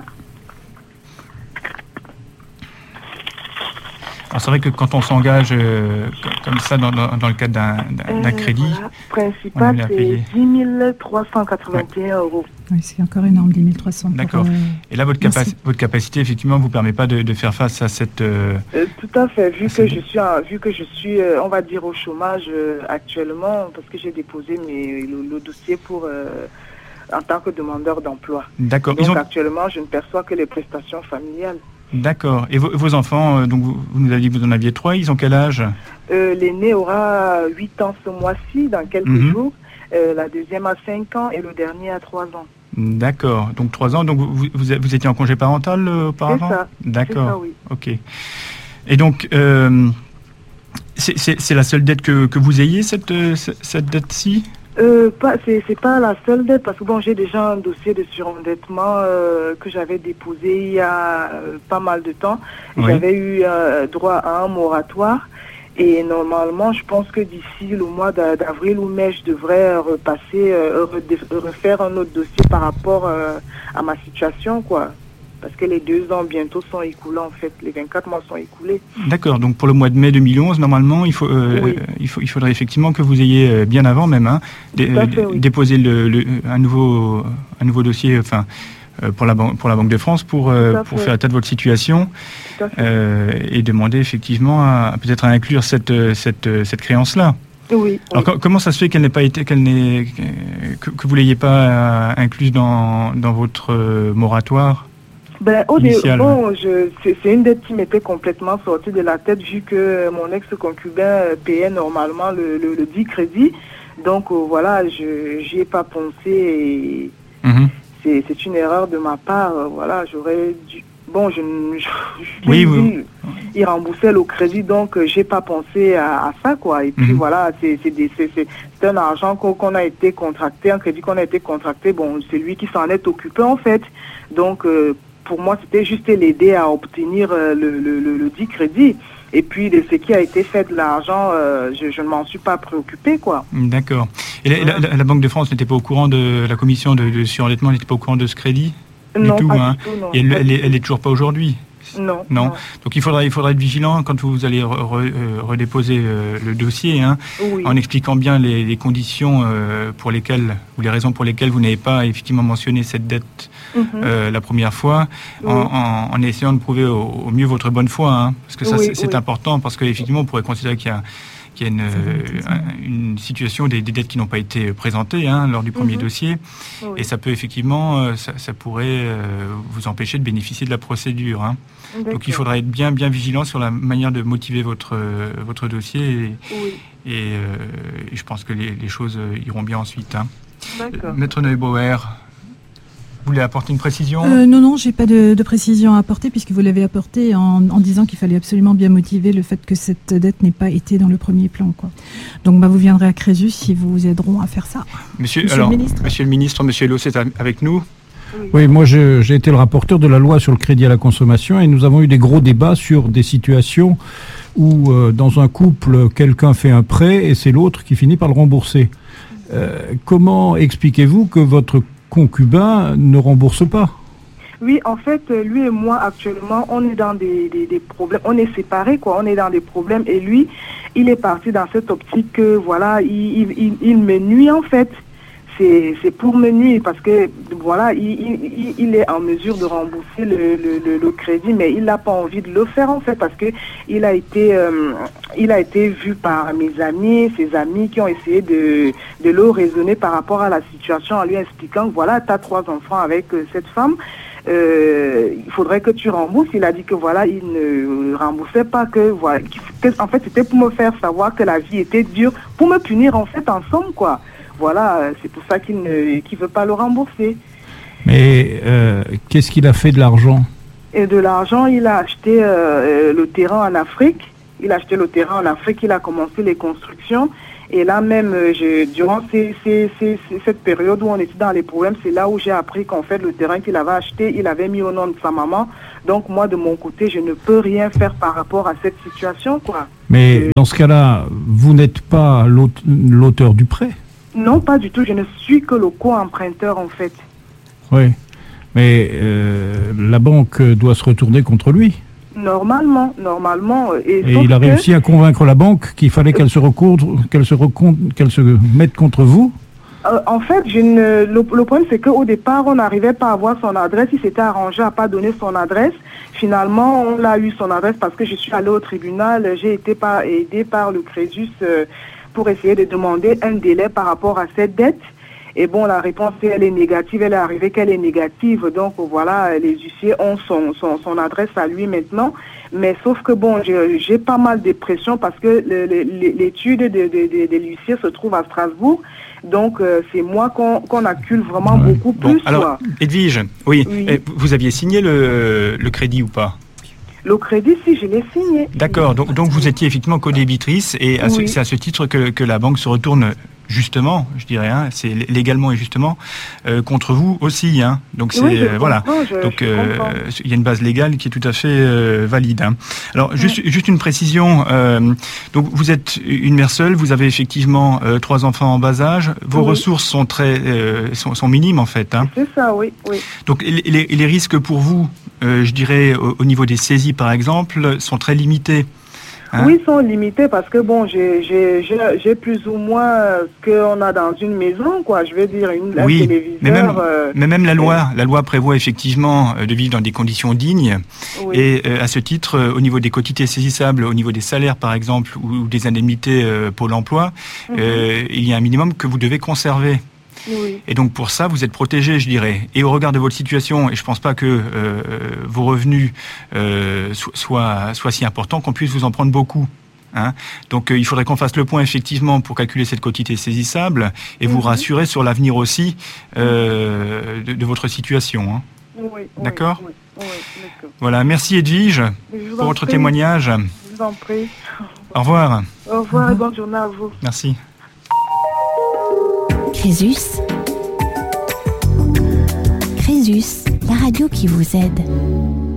Alors c'est vrai que quand on s'engage, euh, comme ça dans, dans, dans le cadre d'un, d'un euh, crédit. Voilà. Principal, c'est dix mille trois cent quatre-vingt-et-un ouais. euros. Oui, c'est encore énorme, dix mille trois cents. D'accord. Euh... Et là, votre, capaci- votre capacité, effectivement, ne vous permet pas de, de faire face à cette... Euh... Euh, tout à fait. Vu que je suis, vu que je suis euh, on va dire, au chômage euh, actuellement, parce que j'ai déposé mes, le, le dossier pour... Euh, en tant que demandeur d'emploi. D'accord. Donc Ils ont... actuellement, je ne perçois que les prestations familiales. D'accord. Et vos, vos enfants, euh, donc vous, vous nous avez dit que vous en aviez trois, ils ont quel âge? euh, L'aîné aura huit ans ce mois-ci, dans quelques mm-hmm. jours. Euh, la deuxième a cinq ans et le dernier a trois ans. D'accord. Donc trois ans. Donc vous, vous, vous étiez en congé parental euh, auparavant? C'est ça. D'accord. C'est ça, oui. Ok. Et donc, euh, c'est, c'est, c'est la seule dette que, que vous ayez, cette, cette dette-ci? Euh, pas, c'est, c'est pas la seule dette, parce que bon, j'ai déjà un dossier de surendettement euh, que j'avais déposé il y a euh, pas mal de temps. Oui. J'avais eu euh, droit à un moratoire et normalement, je pense que d'ici le mois d'avril ou mai, je devrais repasser, euh, refaire un autre dossier par rapport euh, à ma situation, quoi. Parce que les deux ans bientôt sont écoulés, en fait. Les vingt-quatre mois sont écoulés. D'accord. Donc pour le mois de mai deux mille onze, normalement, il, faut, euh, oui. il, faut, il faudrait effectivement que vous ayez, bien avant même, hein, dé, fait, oui. déposé le, le, un, nouveau, un nouveau dossier enfin, euh, pour, la ban- pour la Banque de France pour, euh, pour faire état de votre situation euh, et demander effectivement à, peut-être à inclure cette, cette, cette créance-là. Oui. Alors oui. comment ça se fait qu'elle n'ait pas été, qu'elle n'ait, que, que vous l'ayez pas euh, incluse dans, dans votre euh, moratoire? Ben, au début, bon, je, c'est, c'est une dette qui m'était complètement sortie de la tête vu que mon ex-concubin payait normalement le, le, le dit crédit. Donc euh, voilà, je n'y ai pas pensé et mm-hmm. c'est, c'est une erreur de ma part. Euh, voilà, j'aurais dû... Bon, je, je, je oui, oui. il remboursait le crédit, donc euh, j'ai pas pensé à, à ça, quoi. Et puis mm-hmm. voilà, c'est, c'est, des, c'est, c'est, c'est un argent qu'on, qu'on a été contracté, un crédit qu'on a été contracté. Bon, c'est lui qui s'en est occupé en fait. Donc euh, pour moi, c'était juste l'aider à obtenir euh, le, le, le, le dit crédit. Et puis, de ce qui a été fait de l'argent, euh, je, je ne m'en suis pas préoccupé, quoi. D'accord. Et la, la, la Banque de France n'était pas au courant de la commission de, de surendettement, n'était pas au courant de ce crédit non, du tout, pas hein. du tout, non. Et elle, elle, est, elle est toujours pas aujourd'hui. Non, non. Non. Donc il faudra, il faudra être vigilant quand vous allez re, re, euh, redéposer euh, le dossier, hein, oui. en expliquant bien les, les conditions euh, pour lesquelles, ou les raisons pour lesquelles vous n'avez pas effectivement mentionné cette dette mm-hmm. euh, la première fois, oui. en, en, en essayant de prouver au, au mieux votre bonne foi, hein, parce que ça oui, c'est, c'est oui. important, parce qu'effectivement on pourrait considérer qu'il y a qu'il y a une, euh, une situation des, des dettes qui n'ont pas été présentées hein, lors du premier mmh. dossier. Oui. Et ça peut effectivement, euh, ça, ça pourrait euh, vous empêcher de bénéficier de la procédure. Hein. Donc il faudra être bien, bien vigilant sur la manière de motiver votre, euh, votre dossier. Et, oui. et, euh, et je pense que les, les choses iront bien ensuite. Hein. D'accord. Maître Neubauer, vous voulez apporter une précision ? euh, Non, non, j'ai pas de, de précision à apporter puisque vous l'avez apporté en, en disant qu'il fallait absolument bien motiver le fait que cette dette n'ait pas été dans le premier plan, quoi. Donc, bah, vous viendrez à Crésus si vous aideront à faire ça. Monsieur, monsieur alors, le ministre, monsieur le ministre, monsieur Hello, c'est avec nous. Oui, oui moi je, j'ai été le rapporteur de la loi sur le crédit à la consommation et nous avons eu des gros débats sur des situations où euh, dans un couple, quelqu'un fait un prêt et c'est l'autre qui finit par le rembourser. Euh, comment expliquez-vous que votre concubin ne rembourse pas? Oui, en fait, lui et moi, actuellement, on est dans des, des, des problèmes. On est séparés, quoi. On est dans des problèmes. Et lui, il est parti dans cette optique que, voilà, il, il, il me nuit, en fait. C'est, c'est pour me nuire parce que, voilà, il, il, il est en mesure de rembourser le, le, le, le crédit, mais il n'a pas envie de le faire, en fait, parce que il a été, euh, il a été vu par mes amis, ses amis qui ont essayé de, de le raisonner par rapport à la situation en lui expliquant que, voilà, tu as trois enfants avec euh, cette femme. Euh, il faudrait que tu rembourses. Il a dit que voilà, il ne remboursait pas, que voilà, que, en fait c'était pour me faire savoir que la vie était dure, pour me punir en fait en somme, quoi. Voilà, c'est pour ça qu'il ne qu'il veut pas le rembourser. Mais euh, qu'est-ce qu'il a fait de l'argent? Et de l'argent, il a acheté euh, le terrain en Afrique. Il a acheté le terrain en Afrique, il a commencé les constructions. Et là même, je, durant ces, ces, ces, cette période où on était dans les problèmes, c'est là où j'ai appris qu'en fait, le terrain qu'il avait acheté, il avait mis au nom de sa maman. Donc moi, de mon côté, je ne peux rien faire par rapport à cette situation, quoi. Mais euh, dans ce cas-là, vous n'êtes pas l'auteur du prêt? Non, pas du tout. Je ne suis que le co-emprunteur, en fait. Oui, mais euh, la banque doit se retourner contre lui. Normalement, normalement. Et, et il a que... réussi à convaincre la banque qu'il fallait qu'elle se recouvre, qu'elle se recompte, qu'elle se mette contre vous? Euh, en fait, je ne... le, le problème, c'est qu'au départ, on n'arrivait pas à avoir son adresse. Il s'était arrangé à pas donner son adresse. Finalement, on l'a eu son adresse parce que je suis allée au tribunal. J'ai été par, aidée par le Crésus euh, pour essayer de demander un délai par rapport à cette dette. Et bon, la réponse, elle est négative. Elle est arrivée qu'elle est négative. Donc, voilà, les huissiers ont son, son, son adresse à lui maintenant. Mais sauf que, bon, j'ai, j'ai pas mal de pression parce que le, le, l'étude de, de, de, de l'huissier se trouve à Strasbourg. Donc, euh, c'est moi qu'on, qu'on accule vraiment ouais. beaucoup plus. Bon, alors, Edwige, oui, oui. Vous aviez signé le, le crédit ou pas? Le crédit, si, je l'ai signé. D'accord, donc, donc vous étiez effectivement co-débitrice et à oui. ce, c'est à ce titre que, que la banque se retourne justement, je dirais, hein, c'est légalement et justement euh, contre vous aussi, hein. Donc c'est oui, euh, voilà. Je, Donc il euh, y a une base légale qui est tout à fait euh, valide. Hein. Alors ouais. juste juste une précision. Euh, donc vous êtes une mère seule, vous avez effectivement euh, trois enfants en bas âge. Vos oui. ressources sont très euh, sont, sont minimes en fait. Hein. C'est ça, oui, oui. Donc les, les, les risques pour vous, euh, je dirais au, au niveau des saisies par exemple, sont très limités. Hein? Oui, sont limités parce que bon, j'ai, j'ai, j'ai, j'ai plus ou moins ce qu'on a dans une maison, quoi. Je veux dire, une, un oui, téléviseur. Mais même, euh, mais même la loi, la loi prévoit effectivement de vivre dans des conditions dignes. Oui. Et euh, à ce titre, euh, au niveau des quotités saisissables, au niveau des salaires par exemple, ou, ou des indemnités euh, Pôle emploi, mm-hmm. euh, il y a un minimum que vous devez conserver. Oui. Et donc pour ça, vous êtes protégé, je dirais. Et au regard de votre situation, et je ne pense pas que euh, vos revenus euh, soient, soient si importants qu'on puisse vous en prendre beaucoup. Hein. Donc euh, il faudrait qu'on fasse le point effectivement pour calculer cette quotité saisissable et mm-hmm. vous rassurer sur l'avenir aussi euh, de, de votre situation. Hein. Oui, d'accord, oui, oui, oui, d'accord. Voilà, merci Edwige pour votre prie. témoignage. Je vous en prie. Au revoir. Au revoir et bonne journée à vous. Merci. Crésus, Crésus, la radio qui vous aide.